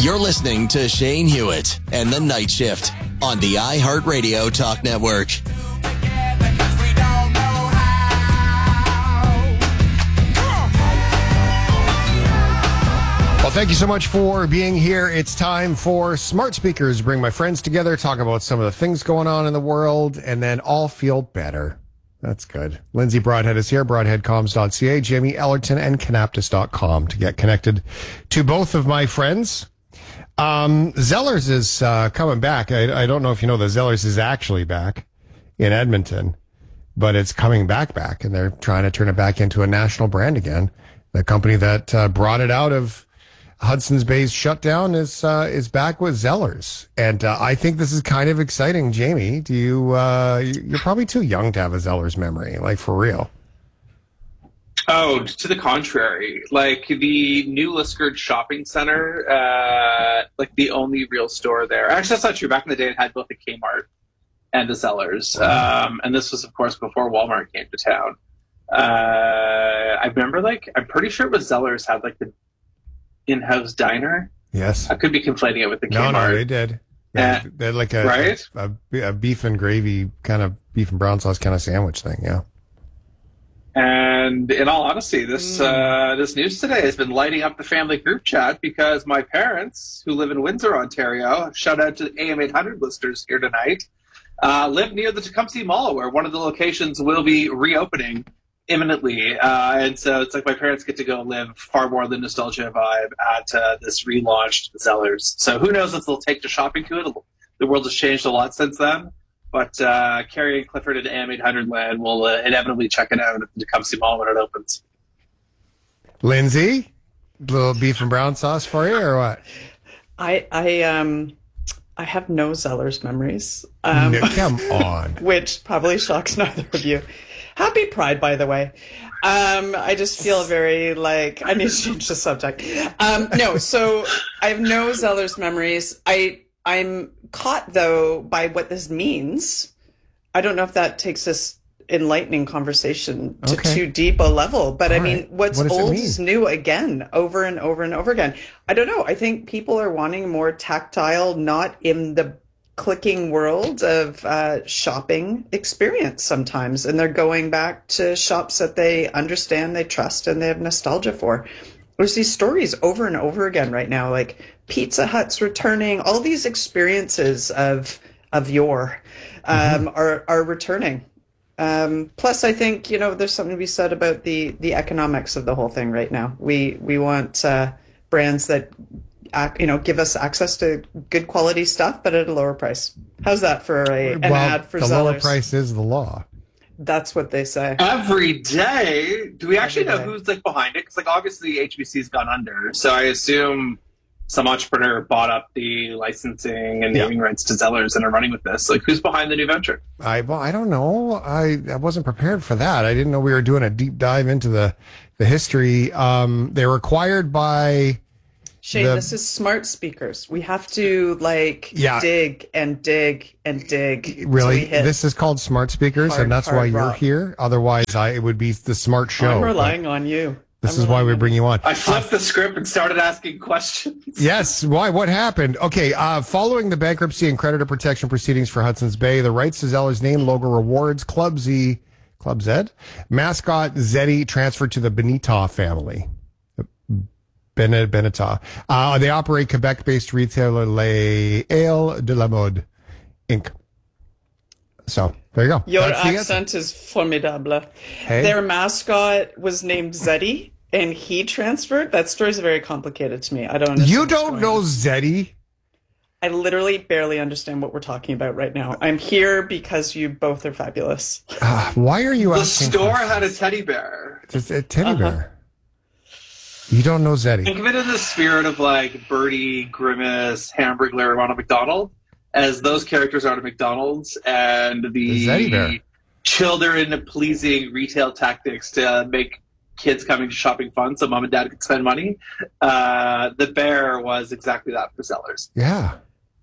You're listening to Shane Hewitt and the Night Shift on the iHeartRadio Talk Network. Well, thank you so much for being here. It's time for Smart Speakers. Bring my friends together, talk about some of the things going on in the world, and then all feel better. That's good. Lindsay Broadhead is here, broadheadcoms.ca, Jamie Ellerton, and Canaptus.com to get connected to both of my friends. Zellers is coming back. I don't know if you know that Zellers is actually back in Edmonton, but it's coming back, and they're trying to turn it back into a national brand again. The company that brought it out of Hudson's Bay's shutdown is back with Zellers, and I think this is kind of exciting. Jamie, do you? You're probably too young to have a Zellers memory, like for real. Oh, to the contrary. Like the new Liskeard Shopping Center, like the only real store there. Actually, that's not true. Back in the day, it had both the Kmart and the Zellers, and this was, of course, before Walmart came to town. I remember, like, I'm pretty sure it was Zellers had like the in-house diner. Yes, I could be conflating it with the Kmart. No, they did. Yeah, they had like a beef and gravy kind of beef and brown sauce kind of sandwich thing. Yeah. And in all honesty, this news today has been lighting up the family group chat because my parents, who live in Windsor, Ontario, shout out to the AM800 listeners here tonight, live near the Tecumseh Mall, where one of the locations will be reopening imminently. And so it's like my parents get to go live far more than nostalgia vibe at this relaunched Zellers. So who knows if they'll take to shopping to it. The world has changed a lot since then. But Carrie and Clifford and AM800 land will inevitably check it out at the Tecumseh Mall when it opens. Lindsay, little beef and brown sauce for you, or what? I have no Zellers memories. No, come on. Which probably shocks neither of you. Happy Pride, by the way. I just feel very like I need to change the subject. No, so I have no Zellers memories. I'm caught, though, by what this means. I don't know if that takes this enlightening conversation to too deep a level, but I mean, what's old is new again, over and over and over again. I don't know. I think people are wanting more tactile, not in the clicking world of shopping experience sometimes, and they're going back to shops that they understand, they trust, and they have nostalgia for. There's these stories over and over again right now, like Pizza Hut's returning. All these experiences of yore are returning. Plus, I think, there's something to be said about the economics of the whole thing right now. We want brands that give us access to good quality stuff, but at a lower price. How's that for an ad for Zellers? The lower price is the law. That's what they say. Every day. Do we actually know who's like behind it? Because like obviously HBC's gone under, so I assume some entrepreneur bought up the licensing and naming rights to Zellers and are running with this. Like, who's behind the new venture? I don't know. I wasn't prepared for that. I didn't know we were doing a deep dive into the history. They were acquired by Shane, this is smart speakers. We have to dig and dig and dig. Really? This is called smart speakers, and that's why you're here. Otherwise, it would be the smart show. I'm relying on you. This is why we bring you on. I flipped the script and started asking questions. Yes. Why? What happened? Okay. Following the bankruptcy and creditor protection proceedings for Hudson's Bay, the rights to Zellers name, logo, rewards, Club Z, mascot Zeddy transferred to the Benita family. Benita. They operate Quebec-based retailer Les Ale de la Mode, Inc. So, there you go. Your accent is formidable. Hey. Their mascot was named Zeddy, and he transferred? That story is very complicated to me. I don't understand. You don't know Zeddy? I literally barely understand what we're talking about right now. I'm here because you both are fabulous. Why are you asking? The store had a teddy bear. Just a teddy bear. You don't know Zeddy. Think of it in the spirit of like Birdie, Grimace, Hamburglar, Ronald McDonald, as those characters are to McDonald's, and the Zeddy bear. Children-pleasing retail tactics to make kids coming to shopping fun so mom and dad could spend money. The bear was exactly that for Zellers. Yeah.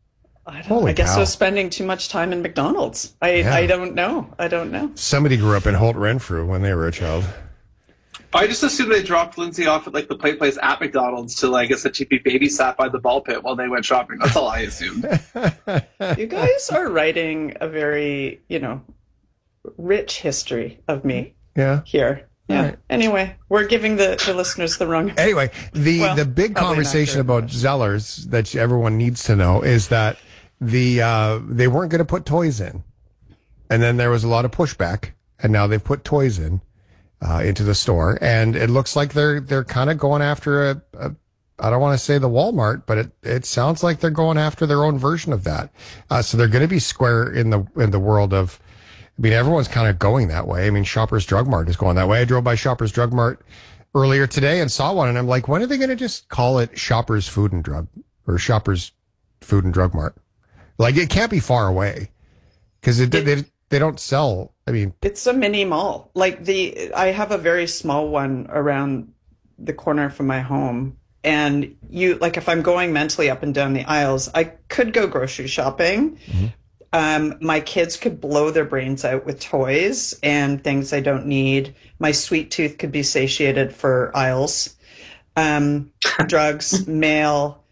I guess I was spending too much time in McDonald's. I don't know. Somebody grew up in Holt Renfrew when they were a child. I just assumed they dropped Lindsay off at like the play place at McDonald's to like essentially be babysat by the ball pit while they went shopping. That's all I assumed. You guys are writing a very, rich history of me here. Yeah. Right. Anyway, we're giving the listeners the wrong. Anyway, the big conversation about Zellers that everyone needs to know is that they weren't going to put toys in, and then there was a lot of pushback, and now they've put toys in into the store, and it looks like they're kind of going after a I don't want to say the Walmart, but it sounds like they're going after their own version of that. So they're going to be square in the world of. I mean, everyone's kind of going that way. I mean, Shoppers Drug Mart is going that way. I drove by Shoppers Drug Mart earlier today and saw one, and I'm like, when are they going to just call it Shoppers Food and Drug or Shoppers Food and Drug Mart? Like, it can't be far away because they don't sell. I mean, it's a mini mall. Like I have a very small one around the corner from my home, and if I'm going mentally up and down the aisles, I could go grocery shopping. Mm-hmm. My kids could blow their brains out with toys and things I don't need. My sweet tooth could be satiated for aisles. Drugs, mail,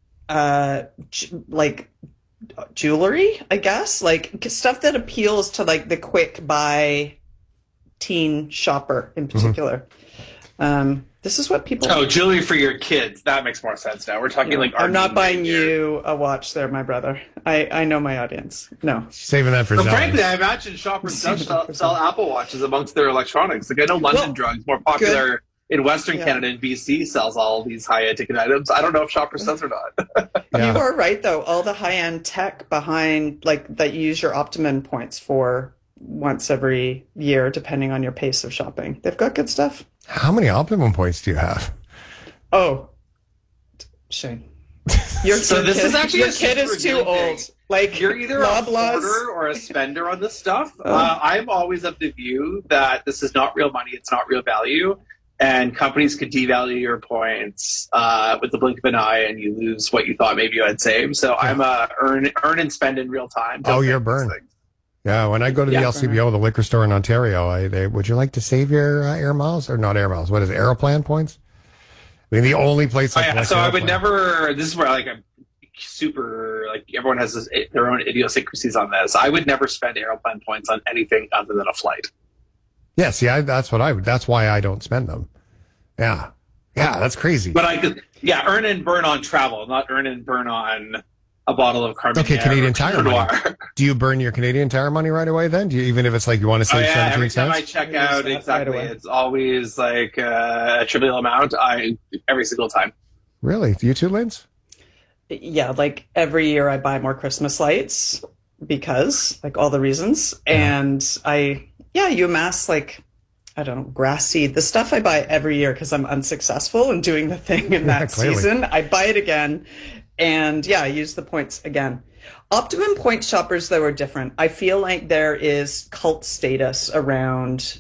like jewelry, I guess, like stuff that appeals to like the quick buy teen shopper in particular. Mm-hmm. This is what people. Oh, jewelry for your kids. That makes more sense now. We're talking like. I'm not buying you a watch, there, my brother. I know my audience. No, saving that for. But frankly, I imagine Shoppers sell Apple Watches amongst their electronics. Like I know London Drugs, more popular in Western Canada and BC, sells all these high-end ticket items. I don't know if Shoppers does or not. You are right, though. All the high-end tech behind, like that, you use your Optimum points for once every year, depending on your pace of shopping. They've got good stuff. How many Optimum points do you have? Oh, Shane. Your kid is too old. Like, you're either a hoarder or a spender on this stuff. I'm always of the view that this is not real money. It's not real value. And companies could devalue your points with the blink of an eye, and you lose what you thought maybe you had saved. So I'm a earn and spend in real time. You're burned. Yeah, when I go to the LCBO, the liquor store in Ontario, would you like to save your air miles or not air miles? What is it, Aeroplan points? I mean, the only place. So I would never. This is where like I'm super like everyone has their own idiosyncrasies on this. I would never spend Aeroplan points on anything other than a flight. Yeah, see, that's why I don't spend them. Yeah, that's crazy. But I could, earn and burn on travel, not earn and burn on a bottle of Carmenere. Okay, Canadian Tire money. Do you burn your Canadian Tire money right away then? Do you, even if it's like you want to save 17 cents? Every time I check out, exactly. Right, it's always like a trivial amount. Every single time. Really? You too, Linz? Yeah, like every year I buy more Christmas lights because, like, all the reasons. And you amass, like, I don't know, grass seed. The stuff I buy every year because I'm unsuccessful in doing the thing in that season. I buy it again. And I use the points again. Optimum point shoppers, though, are different. I feel like there is cult status around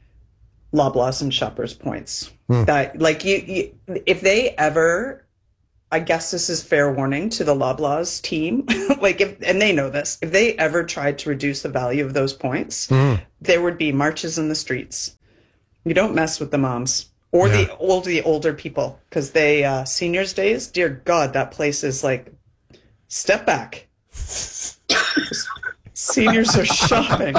Loblaws and Shoppers points. That, like, you, if they ever, I guess this is fair warning to the Loblaws team, and they know this, if they ever tried to reduce the value of those points, there would be marches in the streets. You don't mess with the moms. Or the older people, because they seniors days. Dear God, that place is like step back. Seniors are shopping.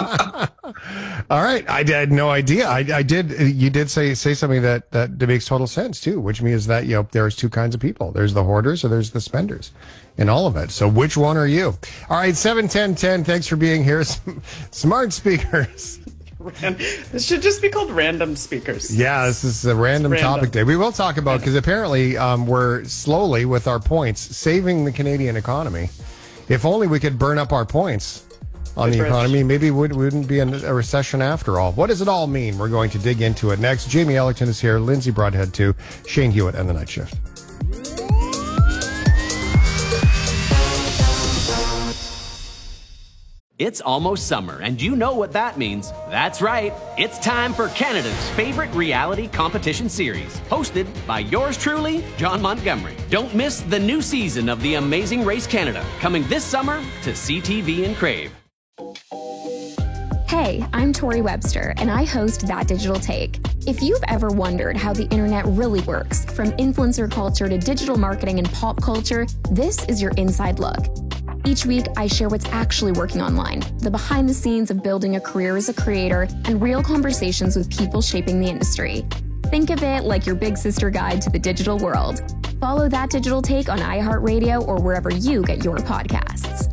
All right, I had no idea. I did. You did say something that makes total sense too, which means that there's two kinds of people. There's the hoarders, or there's the spenders, in all of it. So which one are you? All right, 71010. Thanks for being here. Smart speakers. This should just be called Random Speakers. Yeah, this is a random topic day. We will talk about, because apparently we're slowly, with our points, saving the Canadian economy. If only we could burn up our points on the economy, maybe we wouldn't be in a recession after all. What does it all mean? We're going to dig into it next. Jamie Ellerton is here, Lindsay Broadhead too, Shane Hewitt, and the Night Shift. It's almost summer, and you know what that means. That's right. It's time for Canada's favorite reality competition series, hosted by yours truly, John Montgomery. Don't miss the new season of The Amazing Race Canada, coming this summer to CTV and Crave. Hey, Hey, I'm Tori Webster, and I host That Digital Take. If you've ever wondered how the internet really works, from influencer culture to digital marketing and pop culture, this is your inside look. Each week, I share what's actually working online, the behind the scenes of building a career as a creator, and real conversations with people shaping the industry. Think of it like your big sister guide to the digital world. Follow That Digital Take on iHeartRadio or wherever you get your podcasts.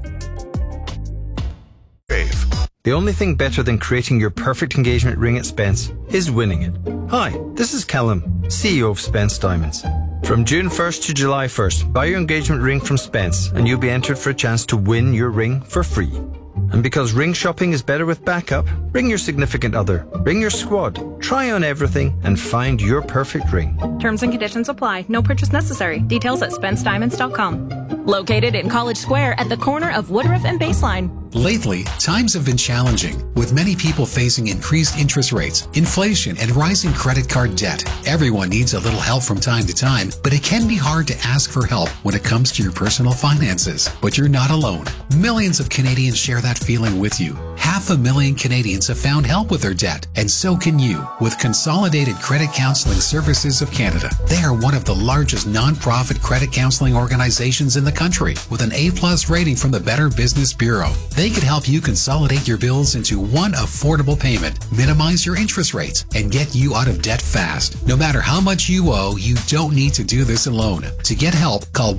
The only thing better than creating your perfect engagement ring at Spence is winning it. Hi, this is Callum, CEO of Spence Diamonds. From June 1st to July 1st, buy your engagement ring from Spence and you'll be entered for a chance to win your ring for free. And because ring shopping is better with backup, ring your significant other, ring your squad, try on everything and find your perfect ring. Terms and conditions apply. No purchase necessary. Details at SpenceDiamonds.com. Located in College Square at the corner of Woodruff and Baseline. Lately, times have been challenging, with many people facing increased interest rates, inflation, and rising credit card debt. Everyone needs a little help from time to time, but it can be hard to ask for help when it comes to your personal finances. But you're not alone. Millions of Canadians share that feeling with you. 500,000 Canadians have found help with their debt, and so can you with Consolidated Credit Counseling Services of Canada. They are one of the largest non-profit credit counseling organizations in the country, with an A+ rating from the Better Business Bureau. They could help you consolidate your bills into one affordable payment, minimize your interest rates, and get you out of debt fast. No matter how much you owe, you don't need to do this alone. To get help, call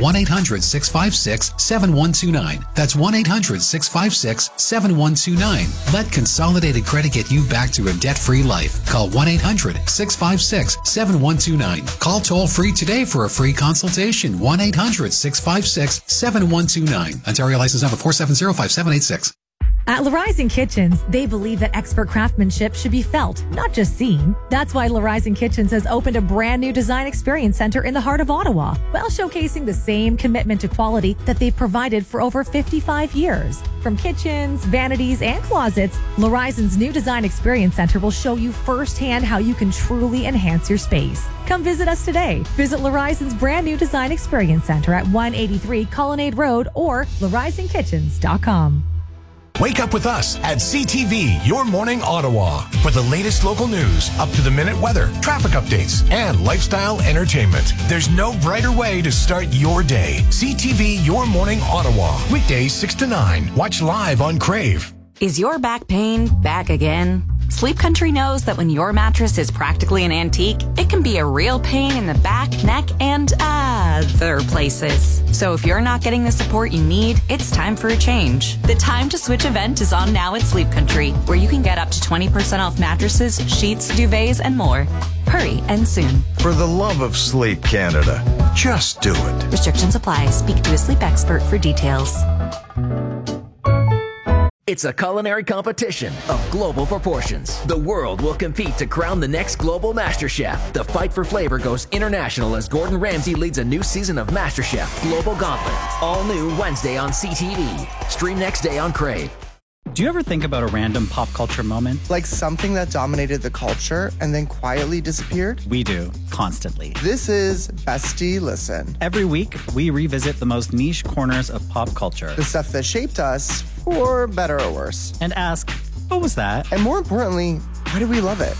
1-800-656-7129. That's 1-800-656-7129. Let Consolidated Credit get you back to a debt-free life. Call 1-800-656-7129. Call toll-free today for a free consultation. 1-800-656-7129. Ontario license number 4705786. At Le Rising Kitchens, they believe that expert craftsmanship should be felt, not just seen. That's why Le Rising Kitchens has opened a brand new design experience center in the heart of Ottawa, while showcasing the same commitment to quality that they've provided for over 55 years. From kitchens, vanities, and closets, Le Rising's new design experience center will show you firsthand how you can truly enhance your space. Come visit us today. Visit Le Rising's brand new design experience center at 183 Colonnade Road or LeRisingKitchens.com. Wake up with us at CTV, Your Morning Ottawa, for the latest local news, up-to-the-minute weather, traffic updates, and lifestyle entertainment. There's no brighter way to start your day. CTV, Your Morning Ottawa, weekdays 6 to 9. Watch live on Crave. Is your back pain back again? Sleep Country knows that when your mattress is practically an antique, it can be a real pain in the back, neck, and other places. So if you're not getting the support you need, it's time for a change. The Time to Switch event is on now at Sleep Country, where you can get up to 20% off mattresses, sheets, duvets, and more. Hurry and soon. For the love of Sleep Canada, just do it. Restrictions apply. Speak to a sleep expert for details. It's a culinary competition of global proportions. The world will compete to crown the next global MasterChef. The fight for flavor goes international as Gordon Ramsay leads a new season of MasterChef Global Gauntlet. All new Wednesday on CTV. Stream next day on Crave. Do you ever think about a random pop culture moment? Like something that dominated the culture and then quietly disappeared? We do, constantly. This is Bestie Listen. Every week, we revisit the most niche corners of pop culture. The stuff that shaped us, for better or worse. And ask, what was that? And more importantly, why do we love it?